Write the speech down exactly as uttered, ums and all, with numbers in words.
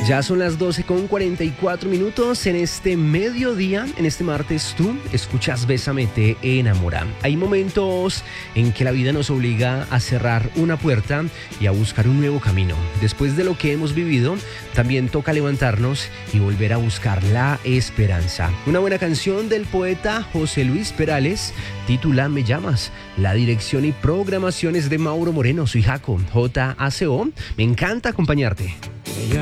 Ya son las doce con cuarenta y cuatro minutos en este mediodía, en este martes tú escuchas Bésame te enamora. Hay momentos en que la vida nos obliga a cerrar una puerta y a buscar un nuevo camino. Después de lo que hemos vivido, también toca levantarnos y volver a buscar la esperanza. Una buena canción del poeta José Luis Perales titula Me llamas. La dirección y programación es de Mauro Moreno, soy Jaco, J A C O. Me encanta acompañarte.